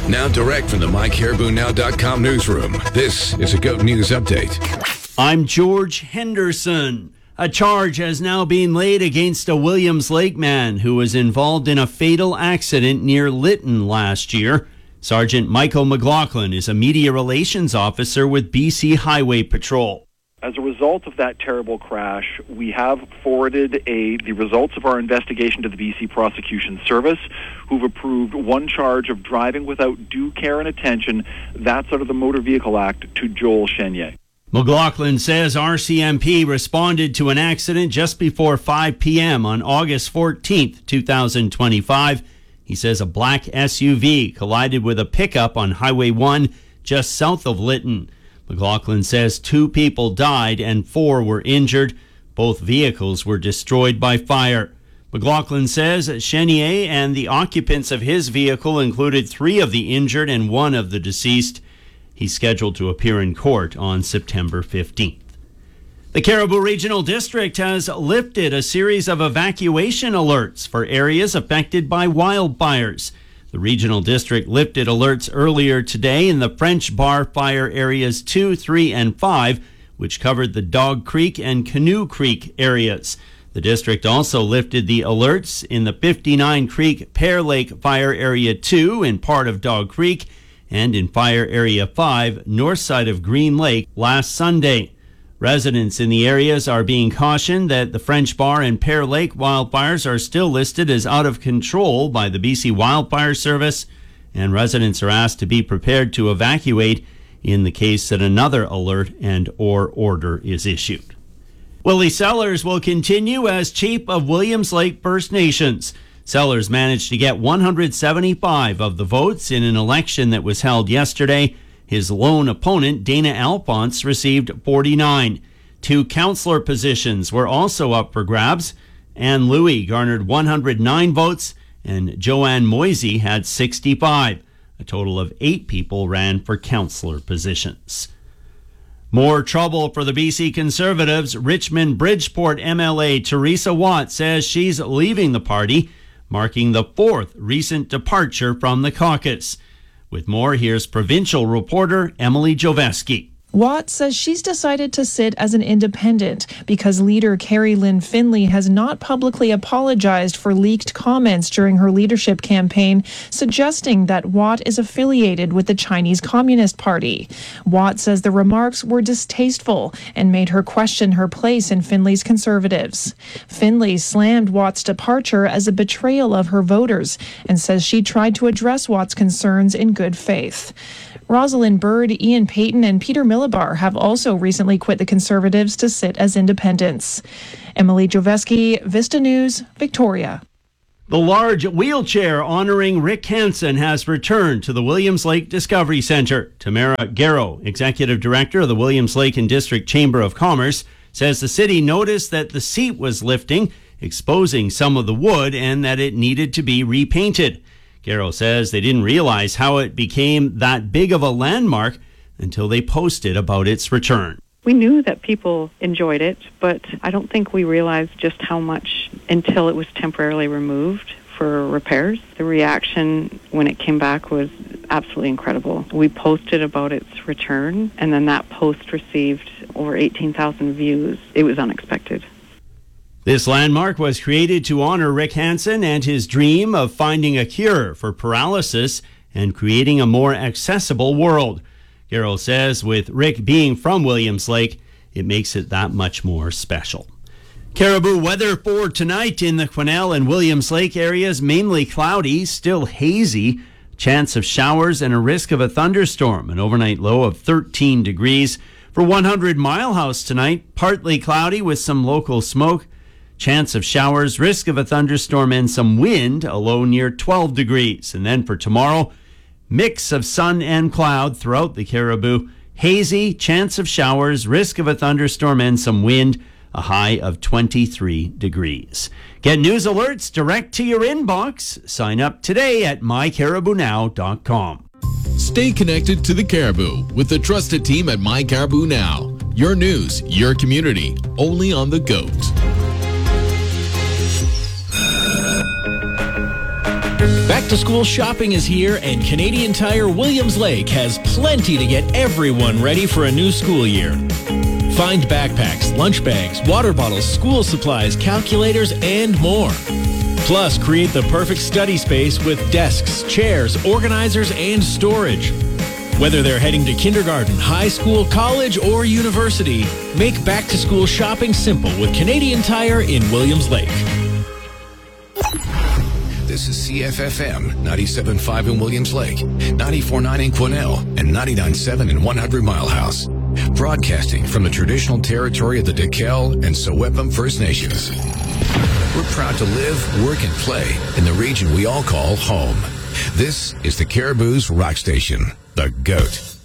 Now direct from the MyCaribouNow.com newsroom, this is a GOAT News Update. I'm George Henderson. A charge has now been laid against a Williams Lake man who was involved in a fatal accident near Lytton last year. Sergeant Michael McLaughlin is a media relations officer with BC Highway Patrol. As a result of that terrible crash, we have forwarded the results of our investigation to the BC Prosecution Service, who've approved one charge of driving without due care and attention, that's out of the Motor Vehicle Act, to Joel Chenier. McLaughlin says RCMP responded to an accident just before 5 p.m. on August 14th, 2025. He says a black SUV collided with a pickup on Highway 1 just south of Lytton. McLaughlin says 2 people died and 4 were injured. Both vehicles were destroyed by fire. McLaughlin says Chenier and the occupants of his vehicle included 3 of the injured and 1 of the deceased. He's scheduled to appear in court on September 15th. The Cariboo Regional District has lifted a series of evacuation alerts for areas affected by wildfires. The Regional District lifted alerts earlier today in the French Bar Fire Areas 2, 3, and 5, which covered the Dog Creek and Canoe Creek areas. The district also lifted the alerts in the 59 Creek Pear Lake Fire Area 2 in part of Dog Creek and in Fire Area 5, north side of Green Lake, last Sunday. Residents in the areas are being cautioned that the French Bar and Pear Lake wildfires are still listed as out of control by the BC Wildfire Service, and residents are asked to be prepared to evacuate in the case that another alert and/or order is issued. Willie Sellers will continue as Chief of Williams Lake First Nations. Sellers managed to get 175 of the votes in an election that was held yesterday. His lone opponent, Dana Alphonse, received 49. 2 councillor positions were also up for grabs. Anne Louie garnered 109 votes, and Joanne Moisey had 65. A total of 8 people ran for councillor positions. More trouble for the BC Conservatives. Richmond Bridgeport MLA Teresa Watt says she's leaving the party, marking the 4th recent departure from the caucus. With more, here's provincial reporter Emily Joveski. Watt says she's decided to sit as an independent because leader Carrie Lynn Finley has not publicly apologized for leaked comments during her leadership campaign, suggesting that Watt is affiliated with the Chinese Communist Party. Watt says the remarks were distasteful and made her question her place in Finley's Conservatives. Finley slammed Watt's departure as a betrayal of her voters and says she tried to address Watt's concerns in good faith. Rosalind Bird, Ian Payton, and Peter Millibar have also recently quit the Conservatives to sit as independents. Emily Joveski, Vista News, Victoria. The large wheelchair honoring Rick Hansen has returned to the Williams Lake Discovery Centre. Tamara Garrow, Executive Director of the Williams Lake and District Chamber of Commerce, says the city noticed that the seat was lifting, exposing some of the wood, and that it needed to be repainted. Garrow says they didn't realize how it became that big of a landmark until they posted about its return. We knew that people enjoyed it, but I don't think we realized just how much until it was temporarily removed for repairs. The reaction when it came back was absolutely incredible. We posted about its return, and then that post received over 18,000 views. It was unexpected. This landmark was created to honor Rick Hansen and his dream of finding a cure for paralysis and creating a more accessible world. Garrow says with Rick being from Williams Lake, it makes it that much more special. Caribou weather for tonight in the Quesnel and Williams Lake areas, mainly cloudy, still hazy. Chance of showers and a risk of a thunderstorm, an overnight low of 13 degrees. For 100 Mile House tonight, partly cloudy with some local smoke. Chance of showers, risk of a thunderstorm, and some wind, a low near 12 degrees. And then for tomorrow, mix of sun and cloud throughout the Caribou. Hazy, chance of showers, risk of a thunderstorm, and some wind, a high of 23 degrees. Get news alerts direct to your inbox. Sign up today at mycaribounow.com. Stay connected to the Caribou with the trusted team at My Caribou Now. Your news, your community, only on the GOAT. Back to school shopping is here, and Canadian Tire Williams Lake has plenty to get everyone ready for a new school year. Find backpacks, lunch bags, water bottles, school supplies, calculators, and more. Plus, create the perfect study space with desks, chairs, organizers, and storage. Whether they're heading to kindergarten, high school, college, or university, make back-to-school shopping simple with Canadian Tire in Williams Lake. This is CFFM 97.5 in Williams Lake, 94.9 in Quesnel, and 99.7 in 100 Mile House. Broadcasting from the traditional territory of the Dekel and Sewepum First Nations. We're proud to live, work, and play in the region we all call home. This is the Caribou's Rock Station, The GOAT.